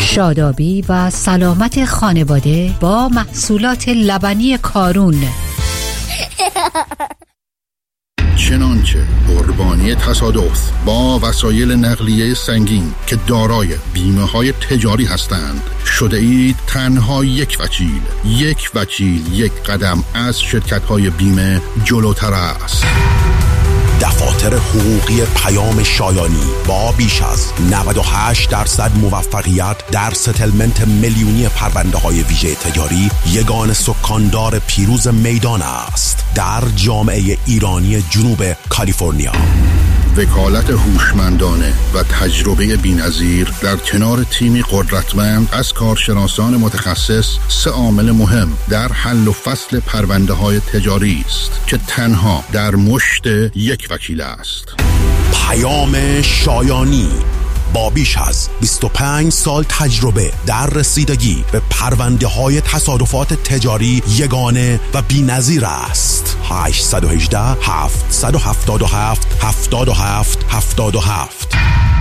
شادابی و سلامت خانواده با محصولات لبنی کارون. چنانچه قربانی تصادف با وسایل نقلیه سنگین که دارای بیمه‌های تجاری هستند شده اید تنها یک وکیل یک قدم از شرکت‌های بیمه جلوتر است. دفاتر حقوقی پیام شایانی با بیش از 98% موفقیت در ستلمنت میلیونی پرونده‌های ویژه تجاری یگان سکاندار پیروز میدان است در جامعه ایرانی جنوب کالیفرنیا. وکالت هوشمندانه و تجربه بی‌نظیر در کنار تیمی قدرتمند از کارشناسان متخصص سه عامل مهم در حل و فصل پرونده‌های تجاری است که تنها در مشت یک وکیل است. پیام شایانی با بیش از 25 سال تجربه در رسیدگی به پرونده‌های تصادفات تجاری یگانه و بی‌نظیر است. 818 777 77 77.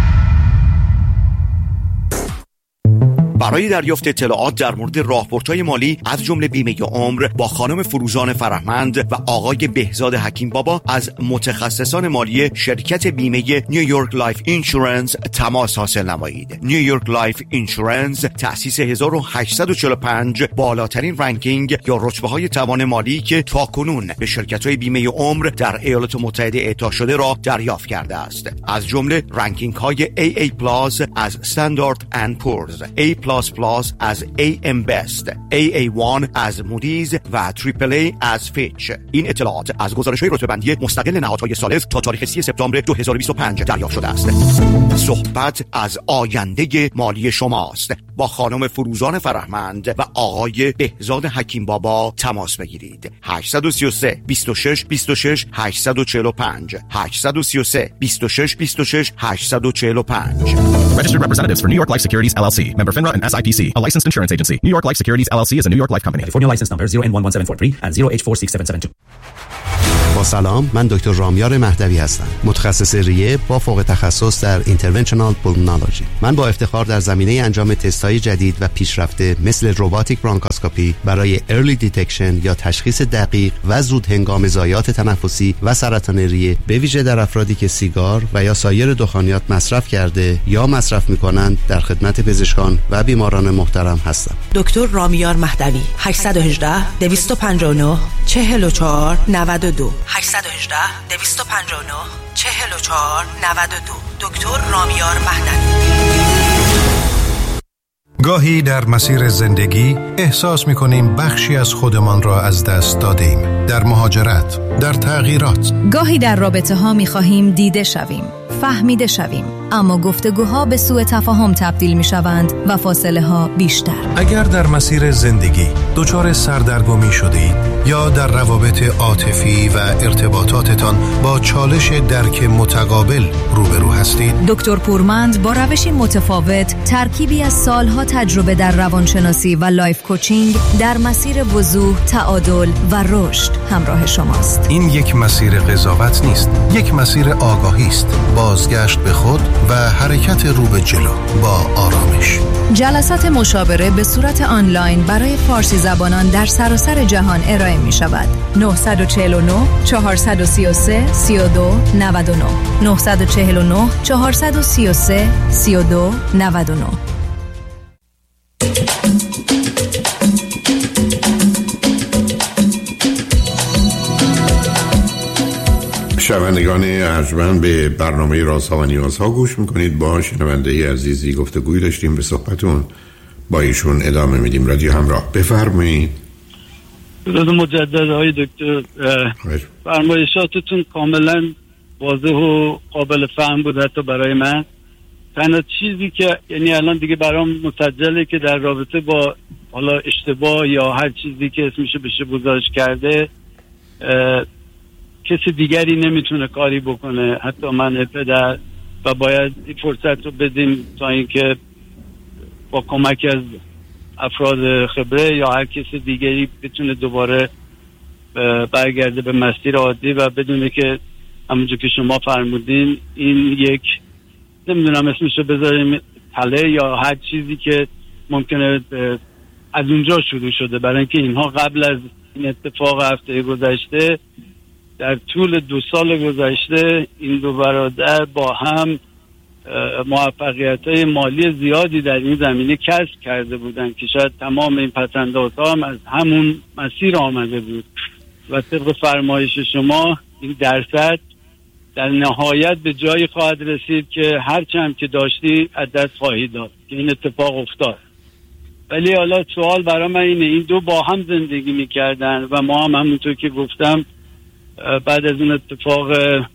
برای دریافت اطلاعات در مورد راهبردهای مالی از جمله بیمه عمر با خانم فروزان فرهمند و آقای بهزاد حکیم بابا از متخصصان مالی شرکت بیمه نیویورک لایف اینشورنس تماس حاصل نمایید. نیویورک لایف اینشورنس تأسیس 1845 بالاترین رنکینگ یا رتبه‌های توان مالی که تاکنون به شرکت‌های بیمه عمر در ایالات متحده اعطا شده را دریافت کرده است. از جمله رنکینگ‌های AA+ از استاندارد اند پورز، A++ از AM Best، AA1 از مودیز و AAA از فیچ. این اطلاعات از گزارش‌های رتبه‌بندی مستقل نهادهای ثالث تا تاریخ 30 سپتامبر 2025 دریافت شده است. صحبت از آینده مالی شماست. با خانم فروزان فرهمند و آقای بهزاد حکیم بابا تماس بگیرید. 833 26 26 845 833 26 26 845. Registered representatives for New York Life Securities LLC, member FINRA and SIPC, a licensed insurance agency. New York Life Securities LLC is a New York Life company. California license number 0N11743 and 0H46772. با سلام، من دکتر رامیار مهدوی هستم، متخصص ریه با فوق تخصص در اینترونشنال پولمونولوژی. من با افتخار در زمینه انجام تست‌های جدید و پیشرفته مثل روباتیک برانکاسکوپی برای ارلی دیتکشن یا تشخیص دقیق و زود هنگام ضایعات تنفسی و سرطان ریه به ویژه در افرادی که سیگار و یا سایر دخانیات مصرف کرده یا مصرف می‌کنند در خدمت پزشکان و بیماران محترم هستم. دکتر رامیار مهدوی 818 259 44 92 818 259 44 92. دکتر رامیار مهدوی. گاهی در مسیر زندگی احساس می‌کنیم بخشی از خودمان را از دست دادیم. در مهاجرت، در تغییرات. گاهی در رابطه‌ها می‌خواهیم دیده شویم، فهمیده شویم، اما گفتگوها به سوء تفاهم تبدیل می‌شوند و فاصله‌ها بیشتر. اگر در مسیر زندگی دچار سردرگمی شدید یا در روابط عاطفی و ارتباطاتتان با چالش درک متقابل روبرو هستید، دکتر پورمند با روشی متفاوت، ترکیبی از سالها تجربه در روانشناسی و لایف کوچینگ در مسیر وضوح، تعادل و رشد همراه شماست. این یک مسیر قضاوت نیست، یک مسیر آگاهی است، بازگشت به خود و حرکت رو به جلو با آرامش. جلسات مشاوره به صورت آنلاین برای فارسی زبانان در سراسر جهان ارائه می شود. 949 433 32 99 949 433 32 99. شنوندگان ارجمند به برنامه رازها و نیازها گوش میکنید. با شنونده عزیزی گفتگوی داشتیم، به صحبتون با ایشون ادامه میدیم. رادیو همراه، بفرمایید. درود مجدد آقای دکتر، فرمایشاتتون کاملا واضح و قابل فهم بود حتی برای من. تنها چیزی که یعنی الان دیگه برام مسجله که در رابطه با حالا اشتباه یا هر چیزی که اسمشو بشه گزارش کرده کسی دیگری نمیتونه کاری بکنه، حتی من پدر، و باید این فرصت رو بدیم تا اینکه با کمک از افراد خبره یا هر کسی دیگری بتونه دوباره برگرده به مسیر عادی و بدونه که همونجور که شما فرمودین این یک نمیدونم اسمشو بذاریم تله یا هر چیزی که ممکنه از اونجا شروع شده، برای اینکه اینها قبل از این اتفاق هفته گذشته در طول 2 سال گذشته این دو برادر با هم موفقیت‌های مالی زیادی در این زمینه کسب کرده بودند که شاید تمام این پس‌اندازها هم از همون مسیر آمده بود و طبق فرمایش شما این درصد در نهایت به جایی خواهد رسید که هر چند که داشتی از دست خواهی داد که این اتفاق افتاد. ولی حالا سوال برای من اینه، این دو با هم زندگی میکردن و ما هم همونطور که گفتم بعد از اون اتفاق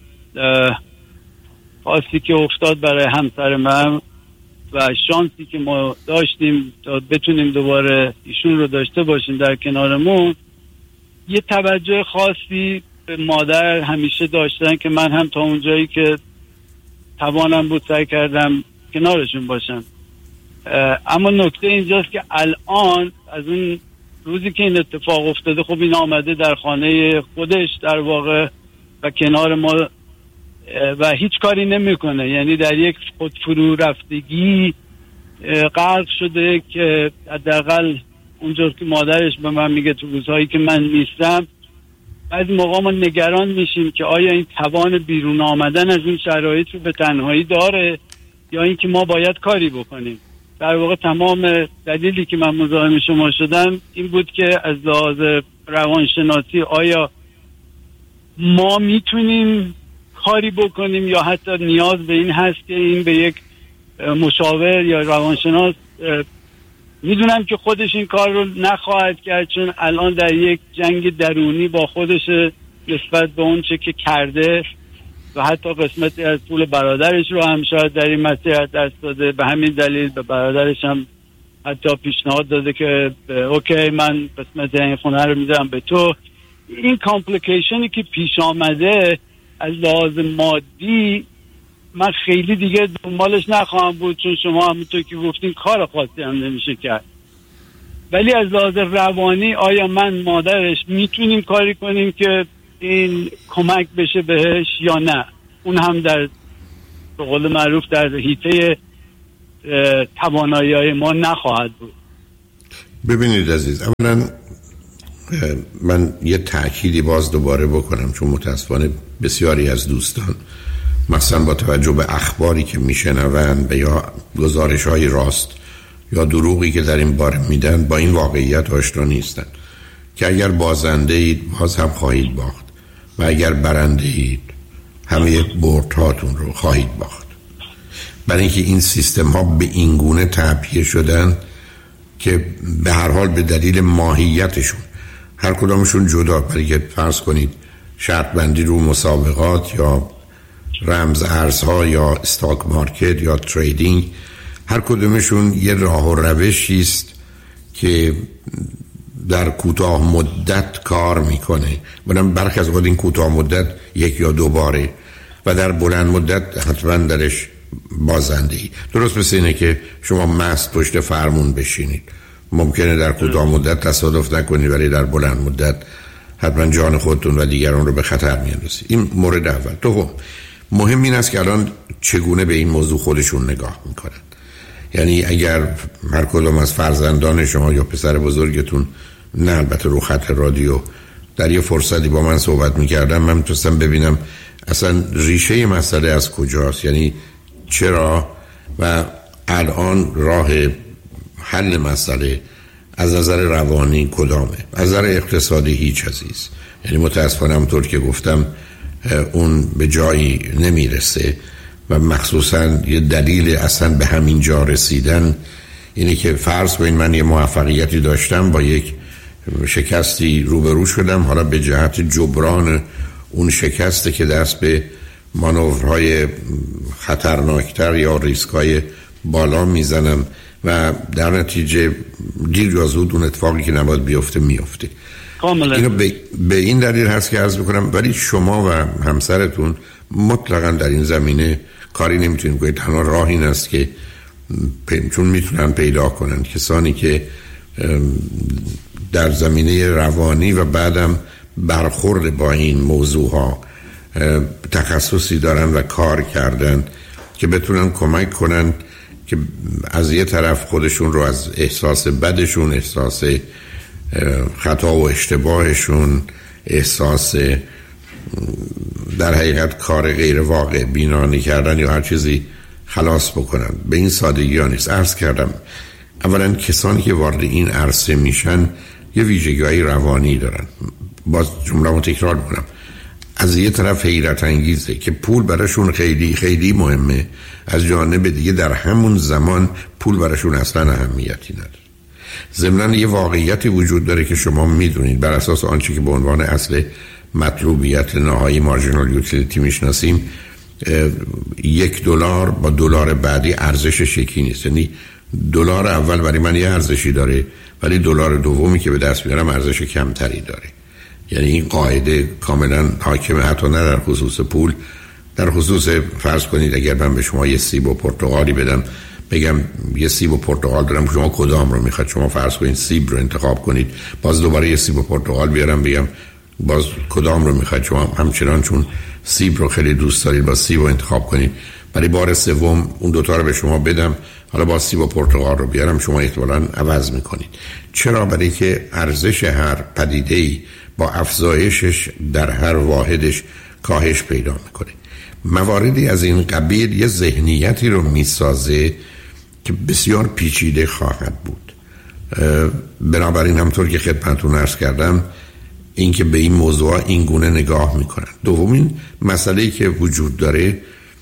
خاصی که افتاد برای همسر من و شانسی که ما داشتیم تا بتونیم دوباره ایشون رو داشته باشیم در کنارمون، یه توجه خاصی به مادر همیشه داشتن که من هم تا اونجایی که توانم بود سعی کردم کنارشون باشم. اما نکته اینجاست که الان از اون روزی که این اتفاق افتاده، خب این آمده در خانه خودش در واقع و کنار ما و هیچ کاری نمیکنه، یعنی در یک خودفرو رفتگی غرق شده که حداقل اونجور که مادرش به من میگه تو روزهایی که من نیستم بعضی موقع ما نگران میشیم که آیا این توان بیرون آمدن از این شرایط رو به تنهایی داره یا اینکه ما باید کاری بکنیم. در واقع تمام دلیلی که من مزاحم شما شدم این بود که از لحاظ روانشناسی آیا ما میتونیم کاری بکنیم یا حتی نیاز به این هست که این به یک مشاور یا روانشناس، میدونم که خودش این کار رو نخواهد کرد چون الان در یک جنگ درونی با خودش نسبت به اون چه که کرده و حتی قسمتی از پول برادرش رو هم شاید در این مسیر دست داده. به همین دلیل به برادرش هم حتی پیشنهاد داده که اوکی من قسمت این خونه رو میدم به تو. این کامپلیکیشنی که پیش آمده از لحاظ مادی من خیلی دیگه دنبالش نخواهم بود چون شما همونطور که گفتین کار خاصی هم نمیشه کرد، ولی از لحاظ روانی آیا من مادرش میتونیم کاری کنیم که این کمک بشه بهش یا نه؟ اون هم در به قول معروف در حیطه توانایی‌های ما نخواهد بود. ببینید عزیز، اولا من یه تأکیدی باز دوباره بکنم چون متاسفانه بسیاری از دوستان مثلا با توجه به اخباری که میشنوند و یا گزارش‌های راست یا دروغی که در این باره میدن با این واقعیت آشنا نیستن که اگر بازنده اید باز هم خواهید باخت و اگر برنده اید همه بردهاتون رو خواهید باخت، برای اینکه این سیستم ها به این گونه تعبیه شدن که به هر حال به دلیل ماهیتشون هر کدامشون جدا، برای که فرض کنید شرط بندی رو مسابقات یا رمز ارزها یا استاک مارکت یا تریدینگ، هر کدومشون یه راه و روشی است که در کوتاه مدت کار میکنه، بنابراین برخی از اوقات این کوتاه مدت 1 یا 2 باره و در بلند مدت حتما درش بازنده‌ای. درست مثل اینه که شما مست پشت فرمون بشینید، ممکنه در کوتاه مدت تصادف نکنید ولی در بلند مدت حتما جان خودتون و دیگران رو به خطر میاندازید. این مورد اول. دوم، مهم این است که الان چگونه به این موضوع خودشون نگاه میکنن. یعنی اگر هر کدوم از فرزندان شما یا پسر بزرگتون، نه البته رو خط رادیو، در یه فرصتی با من صحبت میکردم، من میتونستم ببینم اصلا ریشه مسئله از کجاست، یعنی چرا و الان راه حل مسئله از نظر روانی کدامه. از نظر اقتصادی هیچ عزیز، یعنی متاسفانه همونطور که گفتم اون به جایی نمیرسه و مخصوصا یه دلیل اصلا به همین جا رسیدن اینه که فرض کنید من یه موفقیتی داشتم، با یک شکستی روبرو شدم، حالا به جهت جبران اون شکسته که دست به مانورهای خطرناکتر یا ریسکای بالا میزنم و در نتیجه دیر یا زود اون اتفاقی که نباید بیفته میفته. اینو به این دلیل هست که عرض بکنم ولی شما و همسرتون مطلقاً در این زمینه کاری نمیتونید کنید. تنها راه این است که چون میتونن پیدا کنن کسانی که در زمینه روانی و بعدم برخورد با این موضوع ها تخصصی دارن و کار کردن که بتونن کمک کنن که از یه طرف خودشون رو از احساس بدشون، احساس خطا و اشتباهشون، احساس در حقیقت کار غیر واقع بینانه کردن یا هر چیزی خلاص بکنن. به این سادگی ها نیست. عرض کردم اولا کسانی که وارد این عرصه میشن یه ویژگی‌های روانی دارن. باز جمله رو تکرار میکنم، از یه طرف حیرت انگیزه که پول براشون خیلی خیلی مهمه، از جانب دیگه در همون زمان پول براشون اصلا اهمیتی نداره. ضمناً یه واقعیتی وجود داره که شما میدونید بر اساس آنچه که به عنوان اصل مطلوبیت نهایی مارجینال یوتیلیتی میشناسیم، $1 با دلار بعدی ارزشش یکی نیست. یعنی دلار اول برای من یه ارزشی داره ولی دلار دومی که به دست میارم ارزش کمتری داره. یعنی این قاعده کاملا حاکمه، حتی نه در خصوص پول، در خصوص فرض کنید اگر من به شما یه سیب و پرتقالی بدم، بگم یه سیب و پرتقال دارم، شما کدام رو میخواد؟ شما فرض کنید سیب رو انتخاب کنید، باز دوباره یه سیب و پرتقال بیارم بگم باز کدام رو میخواد؟ شما همچنان چون سیب رو خیلی دوست دارید با سیب رو انتخاب کنید. برای بار سوم اون دوتا رو به شما بدم، حالا با سیب و پرتقال رو بیارم، شما احتمالاً عوض میکنید. چرا؟ برای که ارزش هر پدیده‌ای با افزایشش در هر واحدش کاهش پیدا میکنه. مواردی از این قبیل یه ذهنیتی رو میسازه که بسیار پیچیده خواهد بود. بنابراین همطور که خدمتتون عرض کردم این که به این موضوع این گونه نگاه میکنن. دومین مسئله‌ای که وجود داره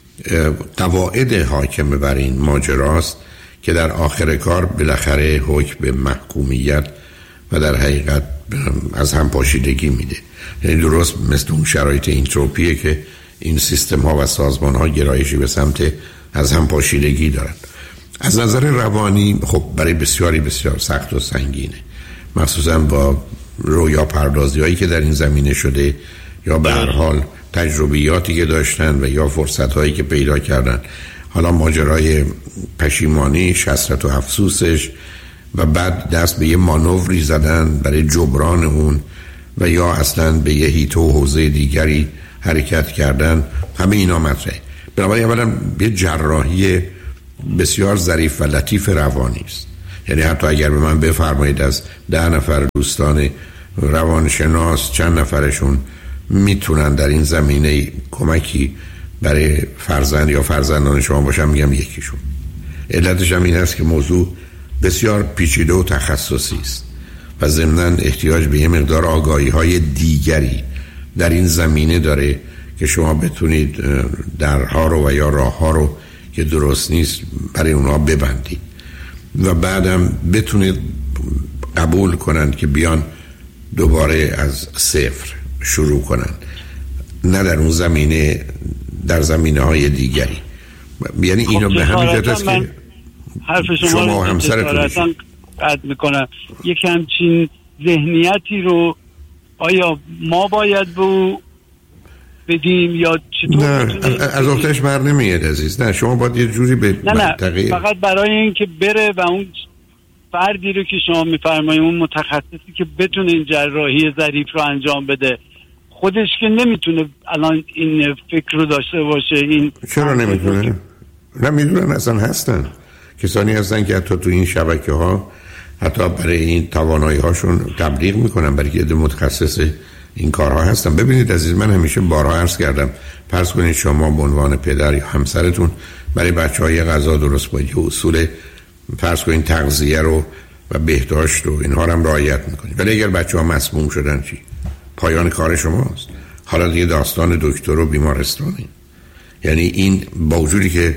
قواعد حاکم بر این ماجراست که در آخر کار بالاخره حکم به محکومیت و در حقیقت از هم پاشیدگی میده. یعنی درست مثل اون شرایط اینتروپیه که این سیستم ها و سازمان ها گرایشی به سمت از هم پاشیدگی دارن. از نظر روانی خب برای بسیاری بسیار سخت و سنگینه، مخصوصا با رویا پردازی هایی که در این زمینه شده یا به هر حال تجربیاتی که داشتن و یا فرصت هایی که پیدا کردن. حالا ماجرای پشیمانی، حسرت و افسوسش و بعد دست به یه مانوری زدن برای جبران اون و یا اصلا به یه هیته و حوزه دیگری حرکت کردن، همه اینا مطرحه. بنابراین اولا یه جراحی بسیار ظریف و لطیف روانی است. یعنی حتی اگر به من بفرمایید از 10 نفر دوستان روانشناس چند نفرشون میتونن در این زمینه کمکی برای فرزند یا فرزندان شما باشن، میگم یکیشون. علتش هم این است که موضوع بسیار پیچیده و تخصصی است و ضمناً احتیاج به یه مقدار آگاهی های دیگری در این زمینه داره که شما بتونید درها رو و یا راه ها رو که درست نیست برای اونا ببندید و بعدم بتونید قبول کنن که بیان دوباره از صفر شروع کنن، نه در اون زمینه، در زمینه های دیگری. یعنی اینو به همین جهت است که حرف شما و همسرتون قطع میکنم. یک همچین ذهنیتی رو آیا ما باید به بدیم یا چطور؟ نه، از اختش بر نمیاد عزیز. نه، شما باید یه جوری به نه فقط برای این که بره و اون فردی رو که شما میفرمایید اون متخصصی که بتونه این جراحی ظریف رو انجام بده، خودش که نمیتونه الان این فکر رو داشته باشه. این چرا نمیتونه؟ نه، میدونن، اصلا هستن کسانی هستن که حتی تو این شبکه ها حتی برای این توانایی هاشون تبلیغ میکنن، برای که متخصص این کارها هستن. ببینید عزیز، من همیشه بارها عرض کردم، فرض کنید شما به عنوان پدر یا همسرتون برای بچه‌های غذا درست باید اصول فرض کنید تغذیه رو و بهداشت رو اینها رو هم رعایت میکنید، ولی اگر بچه‌ها مسموم شدن چی؟ پایان کار شماست. حالا دیگه داستان دکتر و بیمارستانی. یعنی این با وجودی که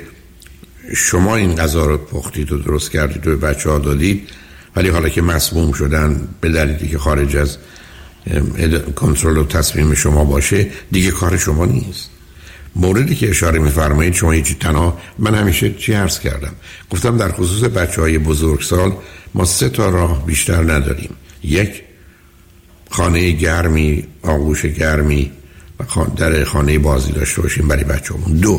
شما این غذا رو پختید و درست کردید و به بچه‌ها دادید، ولی حالا که مسموم شدن به دلیلی که خارج از کنترل و تصمیم شما باشه، دیگه کار شما نیست. موردی که اشاره می‌فرمایید شما هیچ تنها، من همیشه چی عرض کردم، گفتم در خصوص بچه‌های بزرگسال ما 3 تا راه بیشتر نداریم. 1، خانه گرمی، آغوش گرمی و در خانه بازی داشته باشیم برای بچه‌مون. 2،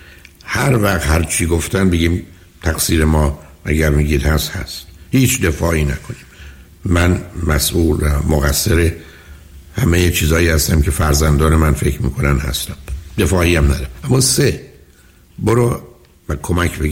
هر وقت هر چی گفتن بگیم تقصیر ما، اگر میگید هست، هیچ دفاعی نکنیم. من مسئول و مقصر همه چیزایی هستم که فرزندان من فکر میکنن هستم، دفاعی هم ندارم. اما 3، برو و کمک بگیر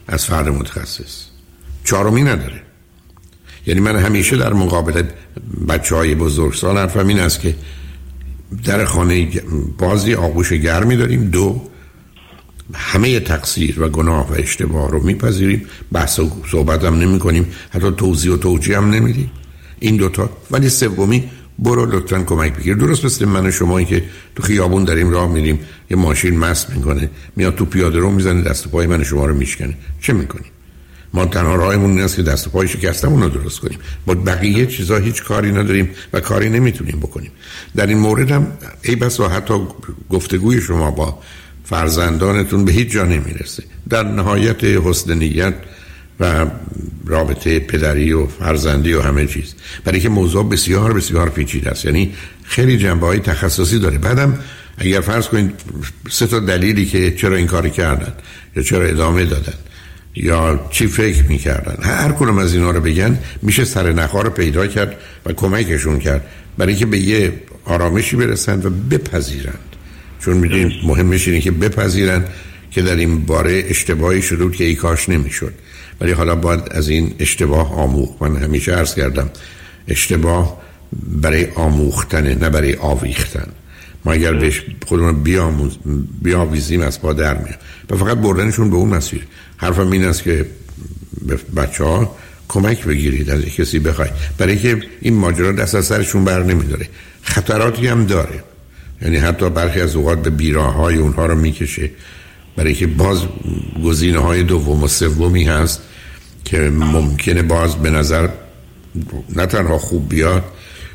از فرد متخصص. چهارمی نداره. یعنی من همیشه در مقابل بچه‌های بزرگسال حرفم این است که در خانه بازی آغوش گرمی داریم. 2 همه تقصیر و گناه و اشتباه رو میپذیریم، بحث و صحبت هم نمی کنیم، حتی توضیح و توجیه هم نمیدیم. این 2 تا. ولی سومی برو لطفاً کمک بگیر. درست مثل من و شمایی که تو خیابون داریم راه میریم، یه ماشین مست میکنه میاد تو پیاده رو میزنه، دست و پای من و شما رو میشکنه، چه میکنیم؟ ما تنها راهمون این است که دست و پای شکستمون رو درست کنیم. با بقیه چیزا هیچ کاری نداریم و کاری نمیتونیم بکنیم. در این مورد هم ای بسا حتی گفتگوی شما با فرزندانتون به هیچ جا نمیرسه. در نهایت حسن نیت و رابطه پدری و فرزندی و همه چیز، برای که موضوع بسیار بسیار پیچیده است. یعنی خیلی جنبه‌های تخصصی داره. بعدم اگر فرض کنید 3 تا دلیلی که چرا این کاری کردن یا چرا ادامه دادن یا چی فکر میکردن، هر کدوم از اینا رو بگن، میشه سر نخا رو پیدا کرد و کمکشون کرد برای که به یه آرامشی برسن و بپذیرند. چون میدونید مهمش اینه که بپذیرند که در این باره اشتباهی شده بود که ای کاش نمیشد، ولی حالا باید از این اشتباه آموخت. من همیشه عرض کردم اشتباه برای آموختنه، نه برای آویختن. ما اگر بهش خودمون بیاویزیم از پا در میاد و فقط بردنشون به اون مسیر. حرفم این است که بچه‌ها کمک بگیرید، از کسی بخواید، برای که این ماجرا دست از سرشون بر نمیداره. خطراتی هم داره، یعنی حتی برخی از اوقات به بیراهای اونها رو میکشه، برای که باز گزینه‌های دوم و سومی هست که ممکنه باز به نظر نه تنها خوب بیاد،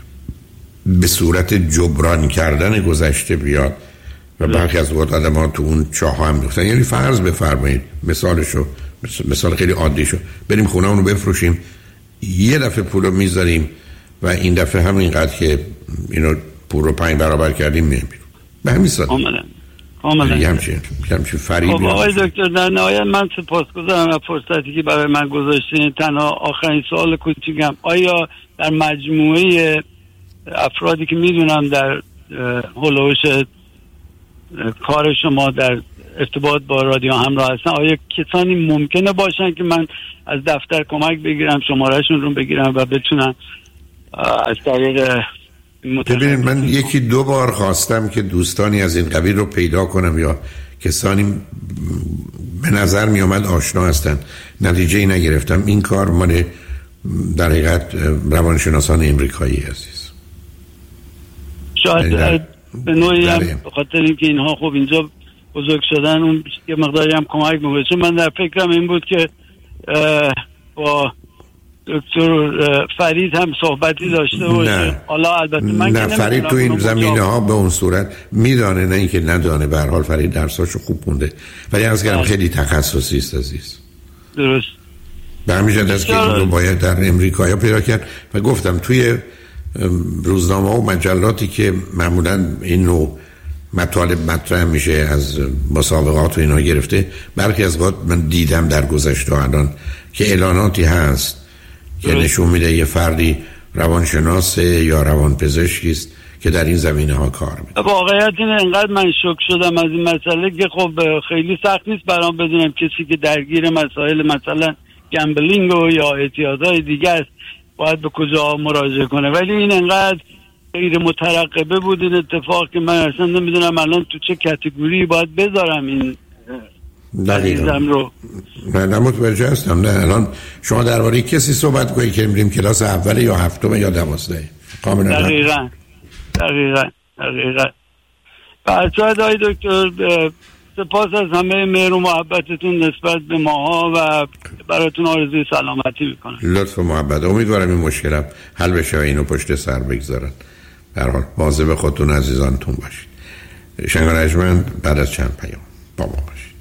به صورت جبران کردن گذشته بیاد و برخی از اوقات آدم‌ها تو اون چاه هم میفتن. یعنی فرض بفرمایید مثال خیلی عادی شو، بریم خونه اونو بفروشیم، یه دفعه پولو میذاریم و این دفعه هم اینقدر که اینو پول رو 5 برابر کردیم میریم بیرون. به همین صورت کاملا همچین فریبی. آقای دکتر، در نهایت من سپاسگزارم از فرصتی که برای من گذاشتین. تنها آخرین سوال کوچیکم، آیا در مجموعه افرادی که میدونم در هولوش کار شما در ارتباط با رادیو همراه هستن، آیا کسانی ممکنه باشن که من از دفتر کمک بگیرم، شمارهشون رو بگیرم و بتونم از طریق ببینید، من 1-2 بار خواستم که دوستانی از این قبیل رو پیدا کنم یا کسانی به نظر می آمد آشنا هستن، نتیجه نگرفتم. این کار مال در حقیقت روانشناسان امریکایی عزیز. شاید به نوعی به خاطر اینکه اینها خب اینجا بزرگ شدن اون یه مقداری هم کمک میکنه. چون من در فکرم این بود که با دکتر فرید هم صحبتی داشته باشه. حالا البته من نه، فرید تو این زمینه ها به اون صورت میدانه، نه اینکه ندانه. به هر حال فرید درساشو خوب مونده، ولی عرض کردم خیلی تخصصی است عزیز. درست. به همین جهت است که این رو باید در امریکا پیدا کرد. و گفتم توی روزنامه و مجلاتی که معمولا این نوع مطالب مطرح میشه از مسابقات و اینا گرفته، برخی از وقت من دیدم در گذشته الان که اعلاناتی هست که نشون میده یه فردی روانشناس یا روانپزشکی است که در این زمینه ها کار میکنه. واقعیت اینه انقدر من شوک شدم از این مسئله که خب خیلی سخت نیست برام بدونم کسی که درگیر مسائل مثلا گمبلینگ و یا اعتیادهای دیگه است باید به کجا مراجعه کنه، ولی این انقدر غیر مترقبه بود این اتفاق که من اصلا نمیدونم الان تو چه کاتگوری باید بذارم این عزیزم رو. نه متوجه هستم. نه الان شما درباره کسی صحبت کنید که میریم کلاس اول یا هفتم یا 12. کاملا دقیقاً. بچه‌ها های دکتر، سپاس از همه مهر و محبتتون نسبت به ماها و براتون آرزوی سلامتی میکنم. لطف و محبت. امیدوارم این مشکلم حل بشه و اینو پشت سر بگذارن. به هر حال مواظب خودتون عزیزانتون باشید. شنگ رجمند بعد از چند پیام با ما باشید.